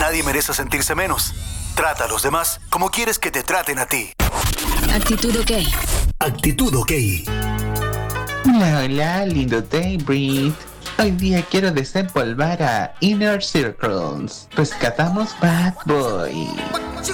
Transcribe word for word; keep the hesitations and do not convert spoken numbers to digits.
Nadie merece sentirse menos. Trata a los demás como quieres que te traten a ti. Actitud OK. Actitud OK. Hola, hola, lindo Daybreed. Hoy día quiero desempolvar a Inner Circles. Rescatamos Bad Boy.